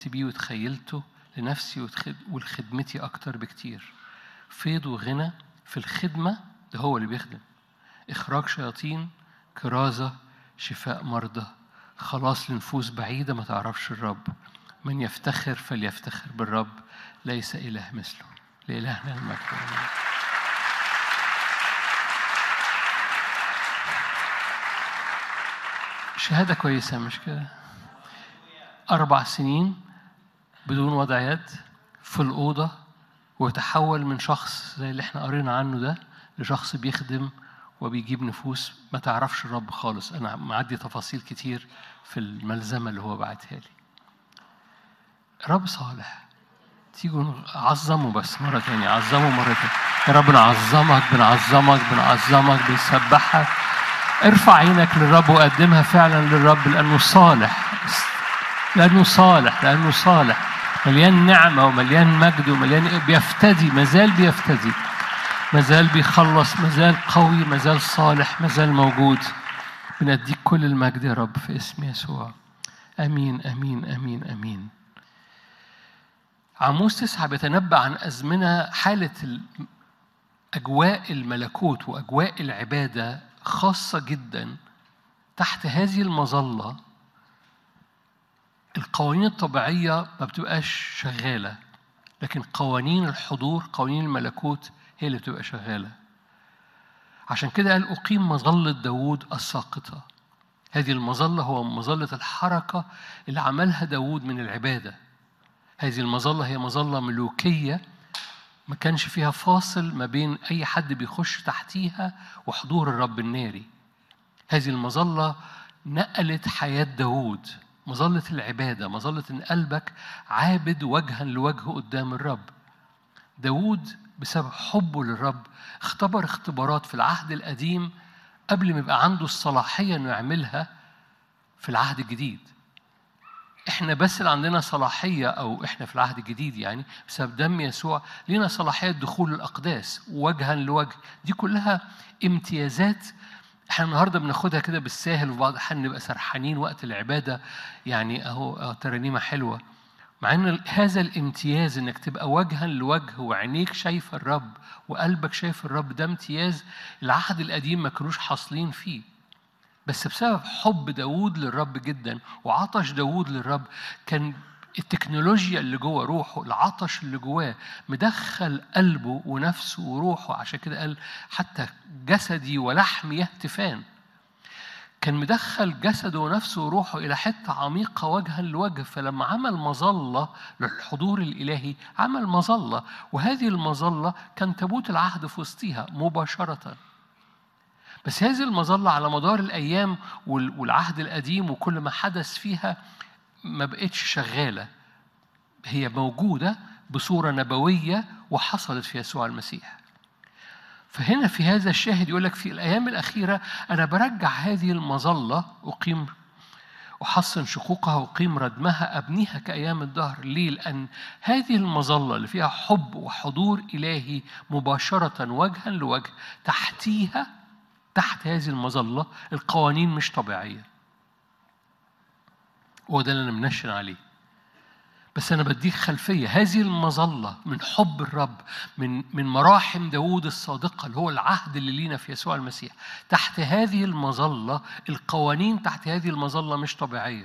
بيه وتخيلته لنفسي ولخدمتي أكتر بكتير. فيض وغنى في الخدمة، ده هو اللي بيخدم. إخراج شياطين، كرازة، شفاء مرضى، خلاص لنفوس بعيدة ما تعرفش الرب. من يفتخر فليفتخر بالرب، ليس إله مثله. لإلهنا المجد. شهادة كويسة مش كده؟ 4 سنين بدون وضع يد في الأوضة، وتحول من شخص زي اللي احنا قرينا عنه ده لشخص بيخدم وبيجيب نفوس ما تعرفش الرب خالص. أنا معدي تفاصيل كتير في الملزمة اللي هو بعتها لي. رب صالح. تيجوا عظمه بس مرة تانية، عظمه مرة تانية. يا رب نعظمك، بنعظمك بنعظمك، بنسبحك. ارفع عينك للرب وقدمها فعلا للرب، لأنه صالح، لأنه صالح، لأنه صالح، مليان نعمة ومليان مجد ومليان بيفتدي، مازال بيفتدي، مازال بيخلص، مازال قوي، مازال صالح، مازال موجود. بنديك كل المجد يا رب في اسم يسوع. أمين أمين أمين أمين. عاموس 9 بيتنبأ عن أزمنة حالة أجواء الملكوت وأجواء العبادة خاصة جدا. تحت هذه المظلة القوانين الطبيعية ما بتبقاش شغالة، لكن قوانين الحضور، قوانين الملكوت هي اللي بتبقى شغالة. عشان كده قال أقيم مظلة داود الساقطة. هذه المظلة هو مظلة الحركة اللي عملها داود من العبادة. هذه المظلة هي مظلة ملوكية، ما كانش فيها فاصل ما بين أي حد بيخش تحتيها وحضور الرب الناري. هذه المظلة نقلت حياة داود، مظلة العبادة، مظلة إن قلبك عابد وجها لوجه قدام الرب. داود بسبب حبه للرب اختبر اختبارات في العهد القديم قبل ما يبقى عنده الصلاحية إنه يعملها في العهد الجديد. إحنا بس اللي عندنا صلاحية، أو إحنا في العهد الجديد يعني بسبب دم يسوع لينا صلاحية دخول الأقداس وجها لوجه. دي كلها امتيازات احنا النهارده بناخدها كده بالساهل، وبعض الأحيان نبقى سرحانين وقت العبادة يعني أهو ترنيمة حلوة، مع إن هذا الامتياز إنك تبقى وجها لوجه وعينيك شايف الرب وقلبك شايف الرب، ده امتياز العهد القديم ما كانوش حاصلين فيه. بس بسبب حب داود للرب جدا وعطش داود للرب، كان التكنولوجيا اللي جوه روحه، العطش اللي جواه مدخل قلبه ونفسه وروحه. عشان كده قال حتى جسدي ولحمي يهتفان. كان مدخل جسده ونفسه وروحه إلى حتة عميقة وجها لوجه. فلما عمل مظلة للحضور الإلهي، عمل مظلة، وهذه المظلة كان تابوت العهد في وسطها مباشرة. بس هذه المظلة على مدار الأيام والعهد القديم وكل ما حدث فيها ما بقتش شغالة. هي موجودة بصورة نبوية وحصلت في يسوع المسيح. فهنا في هذا الشاهد يقول لك في الأيام الأخيرة أنا برجع هذه المظلة، أقيم أحصن شقوقها وأقيم ردمها، أبنيها كأيام الدهر. ليه؟ لأن هذه المظلة اللي فيها حب وحضور إلهي مباشرة وجها لوجه، تحتيها، تحت هذه المظلة القوانين مش طبيعية. وهو ده اللي أنا منشن عليه. بس أنا بديك خلفية. هذه المظلة من حب الرب، من مراحم داود الصادقة اللي هو العهد اللي لينا في يسوع المسيح. تحت هذه المظلة القوانين، تحت هذه المظلة مش طبيعية.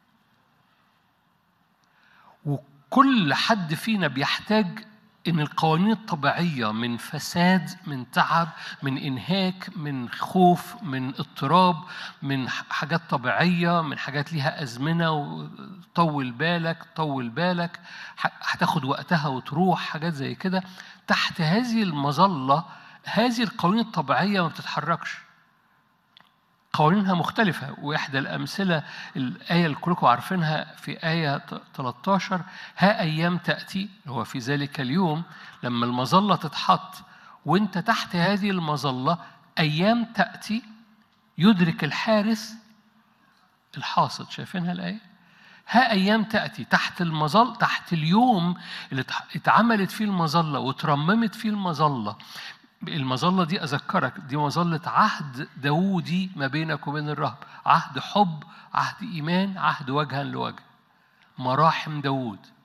وكل حد فينا بيحتاج إن القوانين الطبيعية من فساد، من تعب، من إنهاك، من خوف، من اضطراب، من حاجات طبيعية، من حاجات ليها أزمنة وطول بالك طول بالك هتاخد وقتها وتروح، حاجات زي كده. تحت هذه المظلة هذه القوانين الطبيعية ما بتتحركش، قوانينها مختلفة. وإحدى الأمثلة الآية اللي كلكم عارفينها في آية 13، ها أيام تأتي، هو في ذلك اليوم لما المظلة تتحط وانت تحت هذه المظلة، أيام تأتي يدرك الحارس الحاصد. شايفينها الآية؟ ها أيام تأتي تحت المظلة، تحت اليوم اللي اتعملت فيه المظلة وترممت فيه المظلة. المظلة دي أذكرك دي مظلة عهد داودي ما بينك وبين الرب، عهد حب، عهد إيمان، عهد وجها لوجه. مراحم داوود.